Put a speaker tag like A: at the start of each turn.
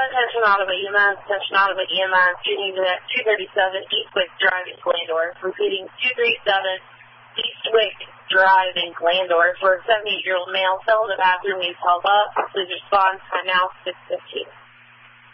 A: attention Ottawa EMS, shooting at 237 Eastwick Drive in Glandorf. Repeating, 237 Eastwick Drive in Glandorf, where a 78-year-old male fell in the bathroom. He's held up. Please respond. Time now, 6:15.